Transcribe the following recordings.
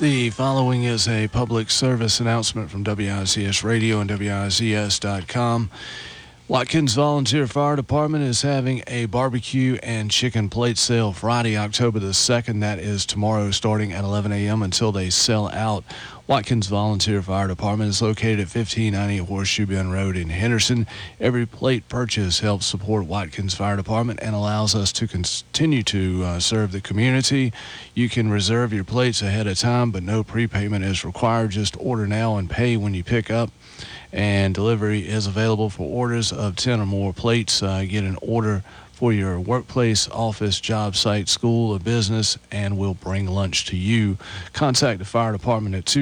The following is a public service announcement from WICS Radio and WICS.com. Watkins Volunteer Fire Department is having a barbecue and chicken plate sale Friday, October the 2nd. That is tomorrow, starting at 11 a.m. until they sell out. Watkins Volunteer Fire Department is located at 1590 Horseshoe Bend Road in Henderson. Every plate purchase helps support Watkins Fire Department and allows us to continue to serve the community. You can reserve your plates ahead of time, but no prepayment is required. Just order now and pay when you pick up. And delivery is available for orders of 10 or more plates. Get an order for your workplace, office, job site, school, or business, and we'll bring lunch to you. Contact the fire department at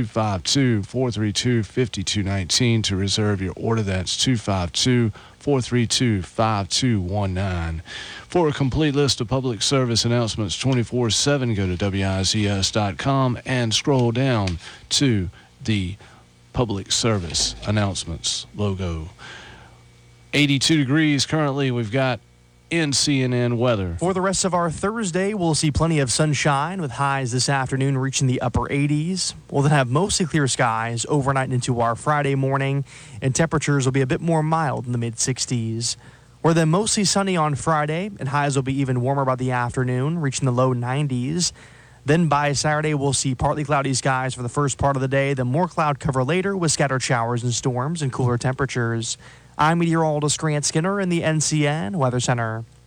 252-432-5219 to reserve your order. That's 252-432-5219. For a complete list of public service announcements 24/7, go to WICS.com and scroll down to the public service announcements logo. 82 degrees currently. We've got NCNN weather. For the rest of our Thursday, we'll see plenty of sunshine with highs this afternoon reaching the upper 80s. We'll then have mostly clear skies overnight into our Friday morning, and temperatures will be a bit more mild in the mid-60s. We're then mostly sunny on Friday, and highs will be even warmer by the afternoon, reaching the low 90s. Then by Saturday, we'll see partly cloudy skies for the first part of the day, then more cloud cover later with scattered showers and storms and cooler temperatures. I'm meteorologist Grant Skinner in the NCN Weather Center.